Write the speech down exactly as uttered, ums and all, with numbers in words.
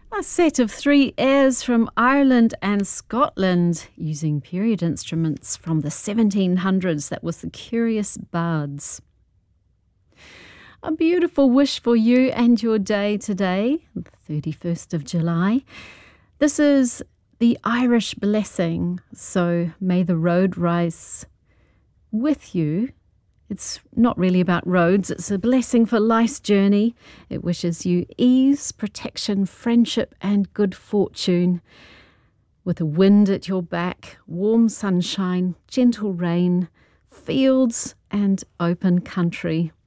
A set of three airs from Ireland and Scotland using period instruments from the seventeen hundreds. That was the Curious Bards. A beautiful wish for you and your day today, the thirty-first of July. This is the Irish blessing, so may the road rise with you. It's not really about roads, it's a blessing for life's journey. It wishes you ease, protection, friendship and good fortune. With a wind at your back, warm sunshine, gentle rain, fields and open country.